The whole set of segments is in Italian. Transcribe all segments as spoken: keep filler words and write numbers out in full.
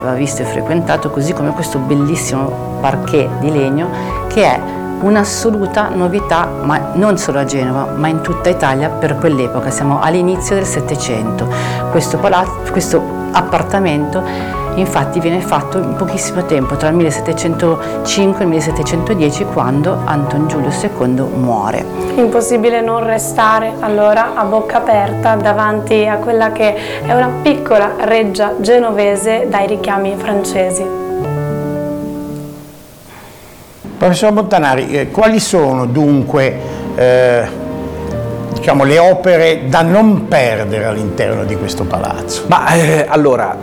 aveva visto e frequentato, così come questo bellissimo parquet di legno che è un'assoluta novità, ma non solo a Genova, ma in tutta Italia per quell'epoca. Siamo all'inizio del Settecento. Questo palazzo, questo appartamento, infatti, viene fatto in pochissimo tempo, tra il millesettecentocinque e il millesettecentodieci, quando Anton Giulio secondo muore. Impossibile non restare allora a bocca aperta davanti a quella che è una piccola reggia genovese dai richiami francesi. Professor Montanari, eh, quali sono dunque eh, diciamo, le opere da non perdere all'interno di questo palazzo? Ma eh, allora,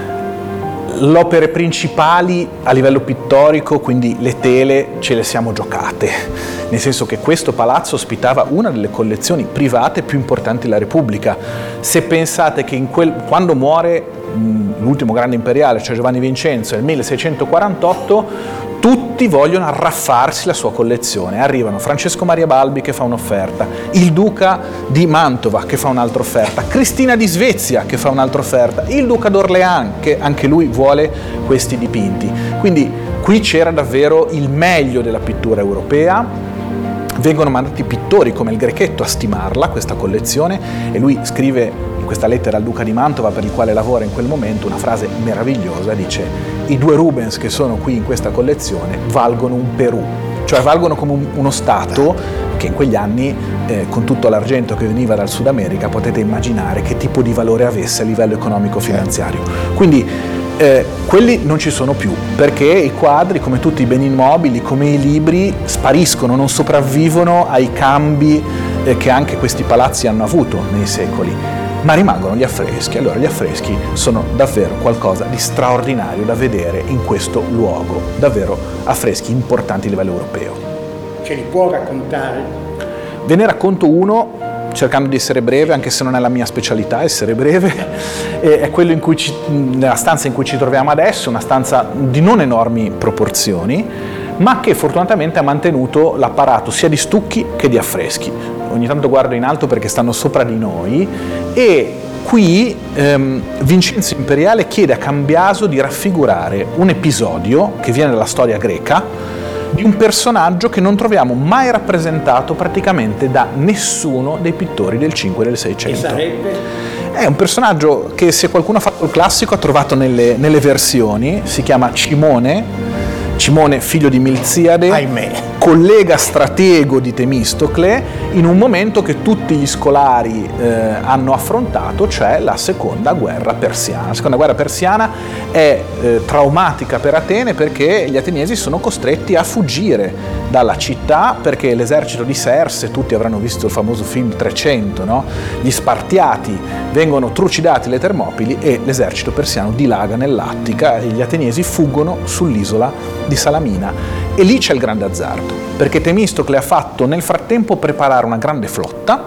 le opere principali a livello pittorico, quindi le tele, ce le siamo giocate, nel senso che questo palazzo ospitava una delle collezioni private più importanti della Repubblica. Se pensate che in quel, quando muore mh, l'ultimo grande imperiale, cioè Giovanni Vincenzo, nel milleseicentoquarantotto, tutti vogliono arraffarsi la sua collezione. Arrivano Francesco Maria Balbi che fa un'offerta, il duca di Mantova che fa un'altra offerta, Cristina di Svezia che fa un'altra offerta, il duca d'Orléans che anche lui vuole questi dipinti. Quindi qui c'era davvero il meglio della pittura europea. Vengono mandati pittori come il Grechetto a stimarla, questa collezione, e lui scrive in questa lettera al duca di Mantova, per il quale lavora in quel momento, una frase meravigliosa, dice: i due Rubens che sono qui in questa collezione valgono un Perù, cioè valgono come un, uno Stato che in quegli anni, eh, con tutto l'argento che veniva dal Sud America, potete immaginare che tipo di valore avesse a livello economico-finanziario. Quindi Eh, quelli non ci sono più, perché i quadri, come tutti i beni immobili, come i libri, spariscono, non sopravvivono ai cambi eh, che anche questi palazzi hanno avuto nei secoli, ma rimangono gli affreschi. Allora gli affreschi sono davvero qualcosa di straordinario da vedere in questo luogo, davvero affreschi importanti a livello europeo. Ce li può raccontare? Ve ne racconto uno, cercando di essere breve, anche se non è la mia specialità essere breve. È quello in cui ci, nella stanza in cui ci troviamo adesso, una stanza di non enormi proporzioni, ma che fortunatamente ha mantenuto l'apparato sia di stucchi che di affreschi. Ogni tanto guardo in alto perché stanno sopra di noi, e qui ehm, Vincenzo Imperiale chiede a Cambiaso di raffigurare un episodio che viene dalla storia greca, di un personaggio che non troviamo mai rappresentato praticamente da nessuno dei pittori del cinque e del seicento. Che sarebbe? È un personaggio che, se qualcuno ha fatto il classico, ha trovato nelle, nelle versioni. Si chiama Cimone, Cimone figlio di Milziade, ahimè, collega stratego di Temistocle, in un momento che tutti gli scolari eh, hanno affrontato, cioè la seconda guerra persiana. La seconda guerra persiana è eh, traumatica per Atene, perché gli ateniesi sono costretti a fuggire dalla città, perché l'esercito di Serse, tutti avranno visto il famoso film trecento, no? Gli Spartiati vengono trucidati le Termopili e l'esercito persiano dilaga nell'Attica e gli ateniesi fuggono sull'isola di Salamina. E lì c'è il grande azzardo, perché Temistocle ha fatto nel frattempo preparare una grande flotta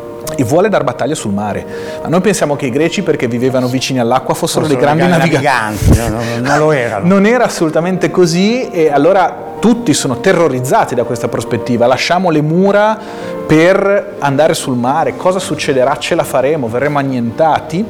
e vuole dar battaglia sul mare. Ma noi pensiamo che i greci, perché vivevano vicini all'acqua, fossero, fossero dei grandi naviganti. naviganti. No, no, non lo erano. Non era assolutamente così, e allora tutti sono terrorizzati da questa prospettiva. Lasciamo le mura per andare sul mare, cosa succederà? Ce la faremo? Verremo annientati?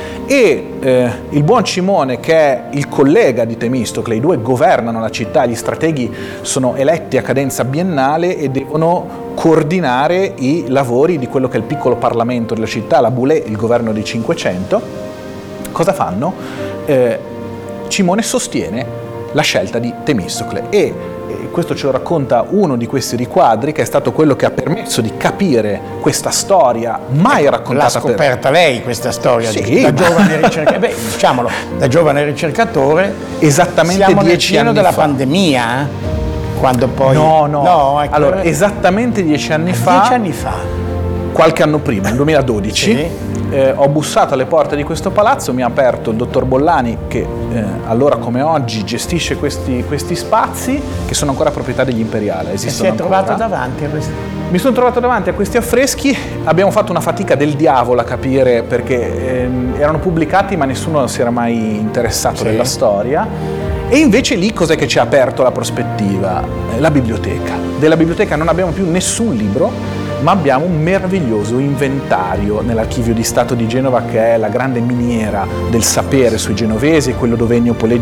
E eh, il buon Cimone, che è il collega di Temistocle, i due governano la città, gli strateghi sono eletti a cadenza biennale e devono coordinare i lavori di quello che è il piccolo Parlamento della città, la Boulé, il governo dei Cinquecento. Cosa fanno? Eh, Cimone sostiene la scelta di Temistocle, e questo ce lo racconta uno di questi riquadri, che è stato quello che ha permesso di capire questa storia mai raccontata. L'ha scoperta per... lei questa storia, sì, di, da ma... giovane ricercatore, beh, diciamolo, da giovane ricercatore. Esattamente siamo dieci nel anni pieno della fa. pandemia, quando poi... No, no, no ecco, allora, esattamente dieci anni fa. Dieci anni fa. Qualche anno prima, nel duemiladodici, sì. Eh, ho bussato alle porte di questo palazzo, mi ha aperto il dottor Bollani, che eh, allora come oggi gestisce questi, questi spazi, che sono ancora proprietà degli Imperiale. E si è ancora. trovato davanti a questi? Mi sono trovato davanti a questi affreschi, abbiamo fatto una fatica del diavolo a capire, perché ehm, erano pubblicati ma nessuno si era mai interessato sì. della storia. E invece lì cos'è che ci ha aperto la prospettiva? Eh, la biblioteca. Della biblioteca non abbiamo più nessun libro, ma abbiamo un meraviglioso inventario nell'Archivio di Stato di Genova, che è la grande miniera del sapere sui genovesi, quello dove Ennio Poledi